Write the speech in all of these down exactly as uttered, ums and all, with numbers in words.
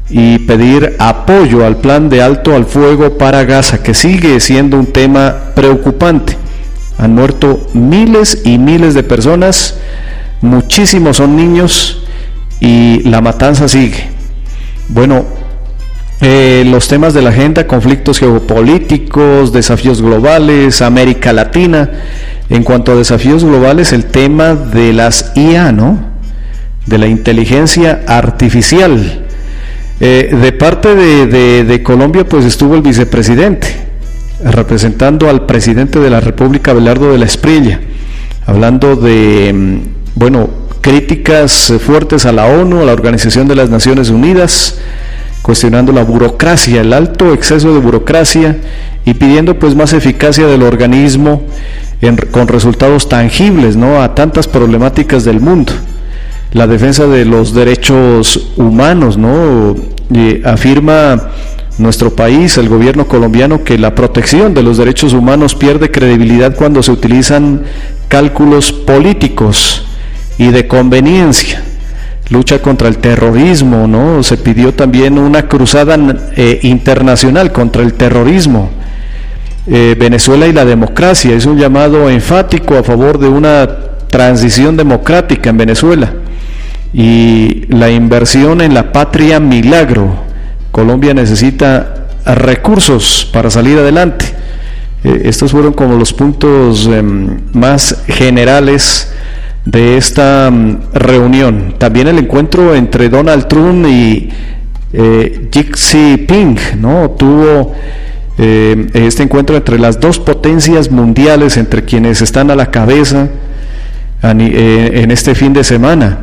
y pedir apoyo al plan de alto al fuego para Gaza, que sigue siendo un tema preocupante. Han muerto miles y miles de personas, muchísimos son niños y la matanza sigue. Bueno, eh, los temas de la agenda: conflictos geopolíticos, desafíos globales, América Latina. En cuanto a desafíos globales, el tema de las I A, ¿no? De la inteligencia artificial. Eh, de parte de, de, de Colombia, pues estuvo el vicepresidente, representando al presidente de la República, Abelardo de la Espriella, hablando de, bueno, críticas fuertes a la ONU, a la Organización de las Naciones Unidas, cuestionando la burocracia, el alto exceso de burocracia, y pidiendo pues más eficacia del organismo en, con resultados tangibles, ¿no?, a tantas problemáticas del mundo. La defensa de los derechos humanos, ¿no? Y afirma nuestro país, el gobierno colombiano, que la protección de los derechos humanos pierde credibilidad cuando se utilizan cálculos políticos y de conveniencia. Lucha contra el terrorismo, ¿no? Se pidió también una cruzada eh, internacional contra el terrorismo. Eh, Venezuela y la democracia, es un llamado enfático a favor de una transición democrática en Venezuela. Y la inversión en la patria milagro. Colombia necesita recursos para salir adelante. Eh, estos fueron como los puntos eh, más generales de esta um, reunión. También el encuentro entre Donald Trump y eh, Xi Jinping, ¿no? Tuvo eh, este encuentro entre las dos potencias mundiales, entre quienes están a la cabeza a, eh, en este fin de semana.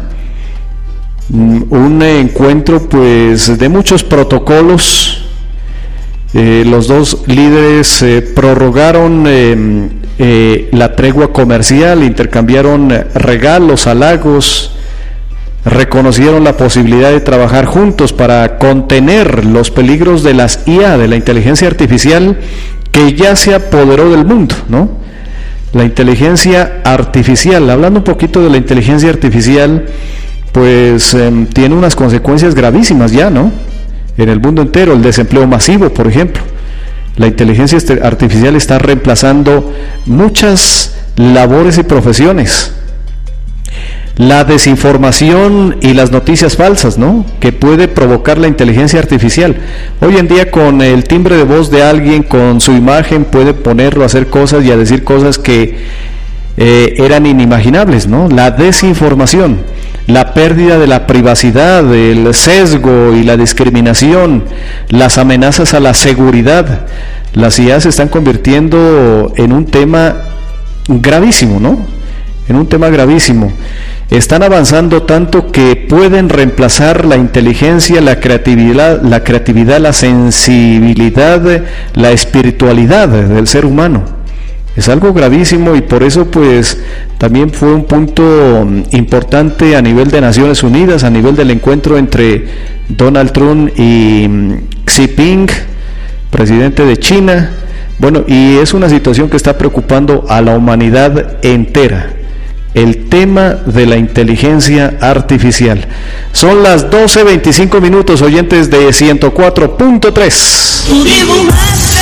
Un encuentro pues de muchos protocolos. Eh, los dos líderes eh, prorrogaron eh, eh, la tregua comercial, intercambiaron regalos, halagos, reconocieron la posibilidad de trabajar juntos para contener los peligros de las I A, de la inteligencia artificial, que ya se apoderó del mundo, ¿no? La inteligencia artificial, hablando un poquito de la inteligencia artificial, pues eh, tiene unas consecuencias gravísimas ya, ¿no?, en el mundo entero. El desempleo masivo, por ejemplo. La inteligencia artificial está reemplazando muchas labores y profesiones. La desinformación y las noticias falsas, ¿no?, que puede provocar la inteligencia artificial. Hoy en día, con el timbre de voz de alguien, con su imagen, puede ponerlo a hacer cosas y a decir cosas que eh, eran inimaginables, ¿no? La desinformación, la pérdida de la privacidad, el sesgo y la discriminación, las amenazas a la seguridad. Las I A se están convirtiendo en un tema gravísimo, ¿no? En un tema gravísimo. Están avanzando tanto que pueden reemplazar la inteligencia, la creatividad, la creatividad, la sensibilidad, la espiritualidad del ser humano. Es algo gravísimo, y por eso pues también fue un punto importante a nivel de Naciones Unidas, a nivel del encuentro entre Donald Trump y Xi Jinping, presidente de China. Bueno, y es una situación que está preocupando a la humanidad entera, el tema de la inteligencia artificial. Son las doce veinticinco minutos, oyentes de ciento cuatro punto tres.